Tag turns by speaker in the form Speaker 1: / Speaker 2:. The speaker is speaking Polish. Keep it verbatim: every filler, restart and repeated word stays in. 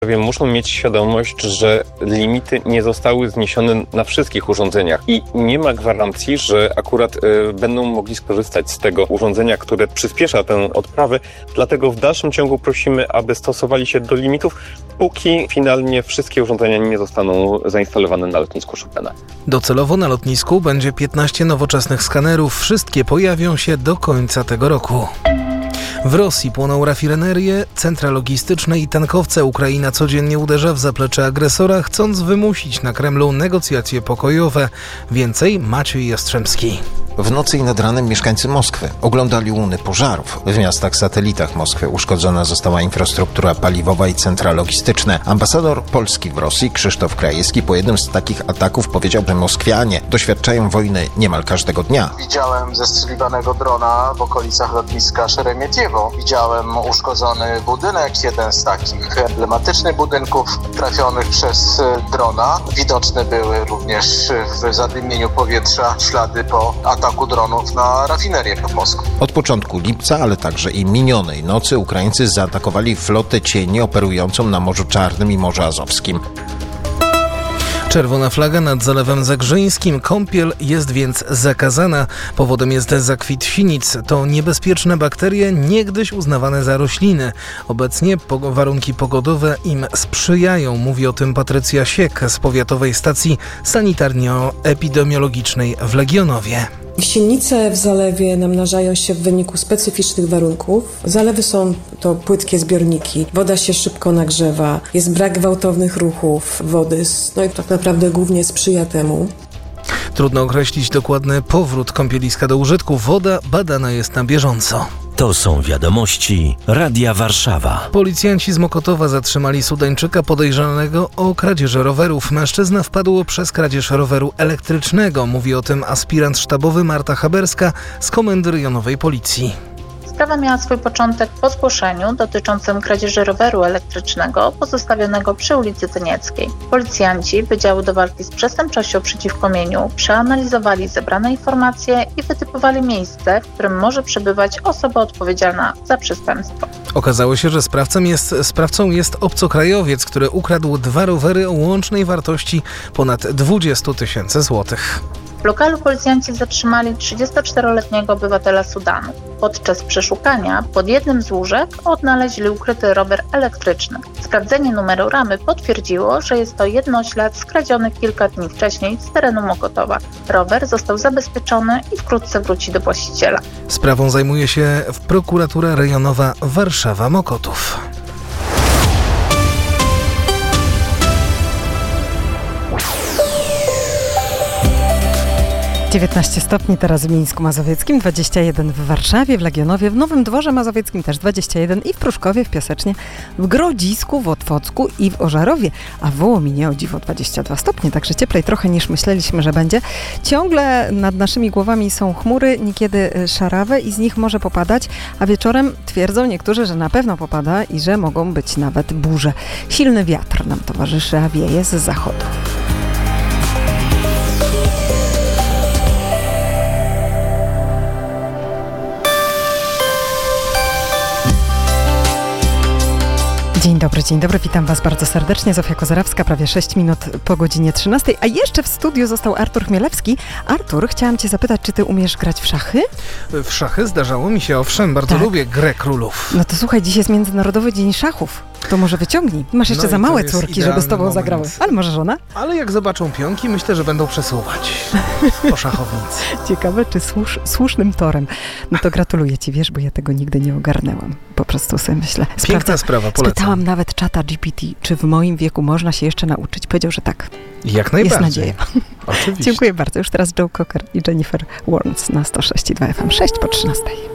Speaker 1: Muszą mieć świadomość, że limity nie zostały zniesione na wszystkich urządzeniach i nie ma gwarancji, że akurat y, będą mogli skorzystać z tego urządzenia, które przyspiesza tę odprawę. Dlatego w dalszym ciągu prosimy, aby stosowali się do limitów, póki finalnie wszystkie urządzenia nie zostaną zainstalowane na lotnisku Chopina.
Speaker 2: Docelowo na lotnisku będzie piętnaście nowoczesnych skanerów. Wszystkie pojawią się do końca tego roku. W Rosji płoną rafinerie, centra logistyczne i tankowce. Ukraina codziennie uderza w zaplecze agresora, chcąc wymusić na Kremlu negocjacje pokojowe. Więcej Maciej Jastrzębski.
Speaker 3: W nocy i nad ranem mieszkańcy Moskwy oglądali łuny pożarów. W miastach satelitach Moskwy uszkodzona została infrastruktura paliwowa i centra logistyczne. Ambasador Polski w Rosji Krzysztof Krajewski po jednym z takich ataków powiedział, że Moskwianie doświadczają wojny niemal każdego dnia.
Speaker 4: Widziałem zestrzeliwanego drona w okolicach lotniska Szeremietiewo. Widziałem uszkodzony budynek, jeden z takich emblematycznych budynków trafionych przez drona. Widoczne były również w zadymieniu powietrza ślady po ataku dronów na rafinerię pod Moskwą.
Speaker 3: Od początku lipca, ale także i minionej nocy Ukraińcy zaatakowali flotę cieni operującą na Morzu Czarnym i Morzu Azowskim.
Speaker 2: Czerwona flaga nad Zalewem Zagrzyńskim. Kąpiel jest więc zakazana. Powodem jest zakwit sinic. To niebezpieczne bakterie, niegdyś uznawane za rośliny. Obecnie po- warunki pogodowe im sprzyjają. Mówi o tym Patrycja Siek z Powiatowej Stacji Sanitarno-Epidemiologicznej w Legionowie.
Speaker 5: Sinice w zalewie namnażają się w wyniku specyficznych warunków. Zalewy są to płytkie zbiorniki, woda się szybko nagrzewa, jest brak gwałtownych ruchów wody, no i tak naprawdę głównie sprzyja temu.
Speaker 2: Trudno określić dokładny powrót kąpieliska do użytku. Woda badana jest na bieżąco.
Speaker 6: To są wiadomości Radia Warszawa.
Speaker 2: Policjanci z Mokotowa zatrzymali Sudańczyka podejrzanego o kradzieży rowerów. Mężczyzna wpadł przez kradzież roweru elektrycznego. Mówi o tym aspirant sztabowy Marta Haberska z Komendy Rejonowej Policji.
Speaker 7: Sprawa miała swój początek po zgłoszeniu dotyczącym kradzieży roweru elektrycznego pozostawionego przy ulicy Tynieckiej. Policjanci Wydziału do Walki z Przestępczością przeciwko mieniu przeanalizowali zebrane informacje i wytypowali miejsce, w którym może przebywać osoba odpowiedzialna za przestępstwo.
Speaker 2: Okazało się, że sprawcą jest, sprawcą jest obcokrajowiec, który ukradł dwa rowery o łącznej wartości ponad dwadzieścia tysięcy złotych.
Speaker 7: W lokalu policjanci zatrzymali trzydziestoczteroletniego obywatela Sudanu. Podczas przeszukania pod jednym z łóżek odnaleźli ukryty rower elektryczny. Sprawdzenie numeru ramy potwierdziło, że jest to jednoślad skradziony kilka dni wcześniej z terenu Mokotowa. Rower został zabezpieczony i wkrótce wróci do właściciela.
Speaker 2: Sprawą zajmuje się prokuratura rejonowa Warszawa-Mokotów.
Speaker 8: dziewiętnaście stopni teraz w Mińsku Mazowieckim, dwadzieścia jeden w Warszawie, w Legionowie, w Nowym Dworze Mazowieckim też dwadzieścia jeden i w Pruszkowie, w Piasecznie, w Grodzisku, w Otwocku i w Ożarowie, a w Wołominie o dziwo dwadzieścia dwa stopnie, także cieplej trochę niż myśleliśmy, że będzie. Ciągle nad naszymi głowami są chmury, niekiedy szarawe i z nich może popadać, a wieczorem twierdzą niektórzy, że na pewno popada i że mogą być nawet burze. Silny wiatr nam towarzyszy, a wieje z zachodu. Dzień dobry, dzień dobry, witam Was bardzo serdecznie. Zofia Kozarawska, prawie sześć minut po godzinie trzynastej, a jeszcze w studiu został Artur Chmielewski. Artur, chciałam Cię zapytać, czy Ty umiesz grać w szachy?
Speaker 2: W szachy zdarzało mi się, owszem, bardzo
Speaker 8: tak.
Speaker 2: lubię grę królów.
Speaker 8: No to słuchaj, dziś jest Międzynarodowy Dzień Szachów. To może wyciągnij. Masz jeszcze
Speaker 2: no
Speaker 8: za małe
Speaker 2: jest
Speaker 8: córki, żeby z Tobą
Speaker 2: moment.
Speaker 8: zagrały. Ale może żona?
Speaker 2: Ale jak zobaczą pionki, myślę, że będą przesuwać po szachownicy.
Speaker 8: Ciekawe, czy słusz, słusznym torem. No to gratuluję Ci, wiesz, bo ja tego nigdy nie ogarnęłam. Po prostu sobie myślę.
Speaker 2: Piękna
Speaker 8: Sprawdza,
Speaker 2: sprawa, polecam.
Speaker 8: Spytałam nawet czata G P T, czy w moim wieku można się jeszcze nauczyć. Powiedział, że tak.
Speaker 2: Jak najbardziej.
Speaker 8: Jest nadzieja.
Speaker 2: Oczywiście.
Speaker 8: Dziękuję bardzo. Już teraz Joe Cocker i Jennifer Warnes na sto sześć i dwa F M. sześć po trzynastej.